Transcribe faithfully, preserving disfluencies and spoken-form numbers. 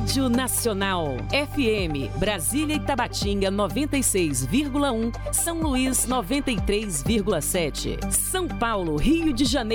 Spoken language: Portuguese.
Rádio Nacional. F M, Brasília e Tabatinga noventa e seis vírgula um, São Luís noventa e três vírgula sete. São Paulo, Rio de Janeiro.